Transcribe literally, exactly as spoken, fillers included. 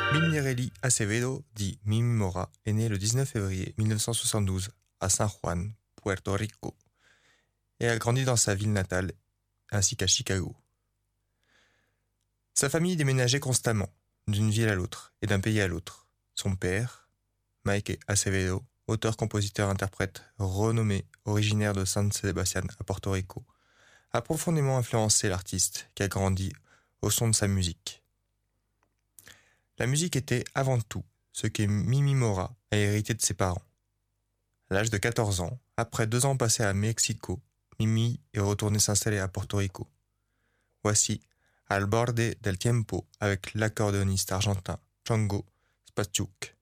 Minirelli Acevedo, dit Mimi Mora, est né le dix-neuf février mille neuf cent soixante-douze à San Juan, Puerto Rico, et a grandi dans sa ville natale ainsi qu'à Chicago. Sa famille déménageait constamment, d'une ville à l'autre et d'un pays à l'autre. Son père, Mike Acevedo, auteur-compositeur-interprète renommé, originaire de San Sebastián à Porto Rico, a profondément influencé l'artiste qui a grandi au son de sa musique. La musique était avant tout ce que Mimi Mora a hérité de ses parents. À l'âge de quatorze ans, après deux ans passés à Mexico, Mimi est retournée s'installer à Porto Rico. Voici Al borde del tiempo avec l'accordéoniste argentin Django Spacciuc.